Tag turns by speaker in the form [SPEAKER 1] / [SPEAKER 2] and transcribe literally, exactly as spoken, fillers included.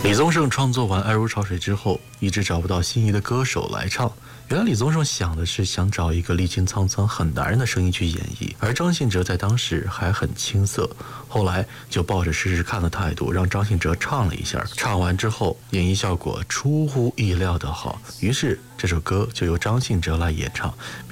[SPEAKER 1] 李宗盛创作完《爱如潮水》之后，一直找不到心仪的歌手来唱。原来李宗盛想的是想找一个历经沧桑很男人的声音去演绎，而张信哲在当时还很青涩，后来就抱着试试看的态度让张信哲唱了一下，唱完之后演绎效果出乎意料的好，于是这首歌就由张信哲来演唱，